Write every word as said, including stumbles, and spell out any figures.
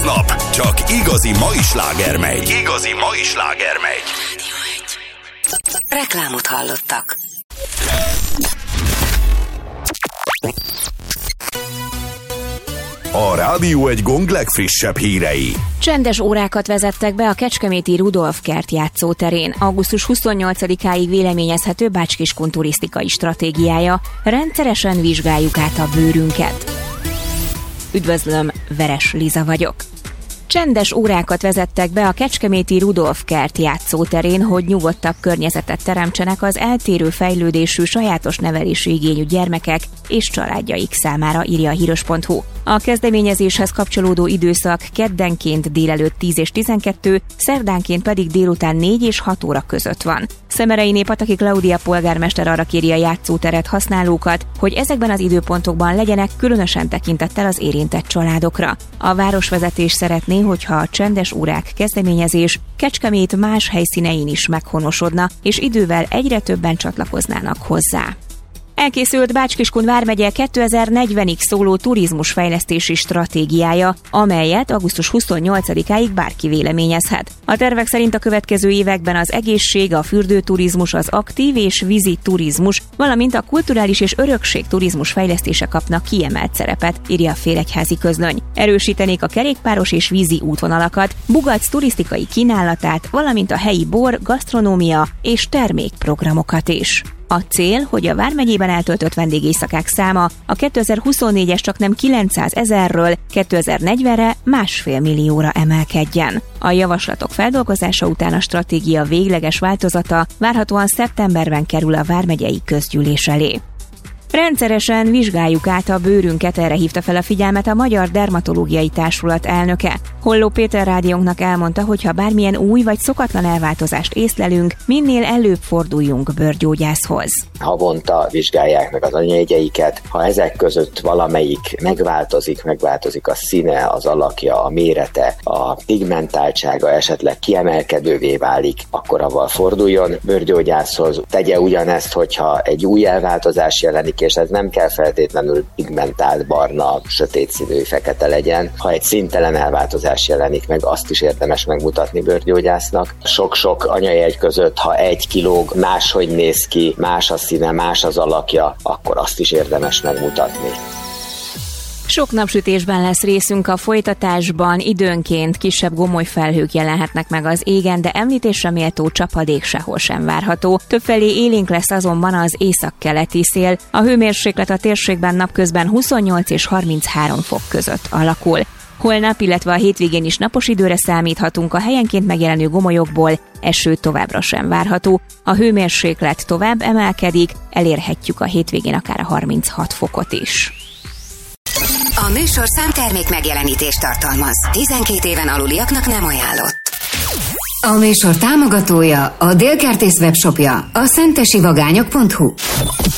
nap csak igazi mai sláger megy. Igazi mai sláger megy. Reklámot hallottak. A Rádió egy gong legfrissebb hírei. Csendes órákat vezettek be a kecskeméti Rudolf kert játszóterén. augusztus huszonnyolcadikáig véleményezhető Bács-Kiskun turisztikai stratégiája. Rendszeresen vizsgáljuk át a bőrünket. Üdvözlöm, Veres Liza vagyok. Csendes órákat vezettek be a kecskeméti Rudolf kert játszóterén, hogy nyugodtabb környezetet teremtsenek az eltérő fejlődésű, sajátos nevelési igényű gyermekek és családjaik számára, írja a híros pont hu. A kezdeményezéshez kapcsolódó időszak keddenként délelőtt tíz és tizenkettő, szerdánként pedig délután négy és hat óra között van. Szemereiné Pataki Klaudia polgármester arra kéri a játszóteret használókat, hogy ezekben az időpontokban legyenek különösen tekintettel az érintett családokra. A városvezetés szeretné, hogyha a csendes órák kezdeményezés Kecskemét más helyszínein is meghonosodna, és idővel egyre többen csatlakoznának hozzá. Elkészült Bács-Kiskun vármegye kétezer-negyvenig szóló turizmusfejlesztési stratégiája, amelyet augusztus huszonnyolcadikáig bárki véleményezhet. A tervek szerint a következő években az egészség, a fürdőturizmus, az aktív és vízi turizmus, valamint a kulturális és örökség turizmus fejlesztése kapnak kiemelt szerepet, írja a Féregyházi Közlöny. Erősítenék a kerékpáros és vízi útvonalakat, Bugac turisztikai kínálatát, valamint a helyi bor, gasztronómia és termékprogramokat is. A cél, hogy a vármegyében eltöltött vendégéjszakák száma a kétezer-huszonnégyes csaknem kilencszázezerről kétezer-negyvenre másfél millióra emelkedjen. A javaslatok feldolgozása után a stratégia végleges változata várhatóan szeptemberben kerül a vármegyei közgyűlés elé. Rendszeresen vizsgáljuk át a bőrünket, erre hívta fel a figyelmet a Magyar Dermatológiai Társulat elnöke. Holló Péter rádiónknak elmondta, hogy ha bármilyen új vagy szokatlan elváltozást észlelünk, minél előbb forduljunk bőrgyógyászhoz. Havonta vizsgálják meg az anyajegyeiket, ha ezek között valamelyik megváltozik, megváltozik a színe, az alakja, a mérete, a pigmentáltsága esetleg kiemelkedővé válik, akkor avval forduljon bőrgyógyászhoz. Tegye ugyanezt, hogyha egy új elváltozás jelenik, és ez nem kell feltétlenül pigmentált, barna, sötét színű, fekete legyen. Ha egy színtelen elváltozás jelenik meg, azt is érdemes megmutatni bőrgyógyásznak. Sok-sok anyajegy között, ha egy kilóg, máshogy néz ki, más a színe, más az alakja, akkor azt is érdemes megmutatni. Sok napsütésben lesz részünk a folytatásban, időnként kisebb gomoly felhők jelenhetnek meg az égen, de említésre méltó csapadék sehol sem várható. Többfelé élénk lesz azonban az északkeleti szél. A hőmérséklet a térségben napközben huszonnyolc és harminchárom fok között alakul. Holnap, illetve a hétvégén is napos időre számíthatunk, a helyenként megjelenő gomolyokból eső továbbra sem várható. A hőmérséklet tovább emelkedik, elérhetjük a hétvégén akár a harminchat fokot is. A műsor számtermék megjelenítést tartalmaz. tizenkét éven aluliaknak nem ajánlott. A műsor támogatója, a Dél Kertész webshopja, a szentesi vagányok pont hu.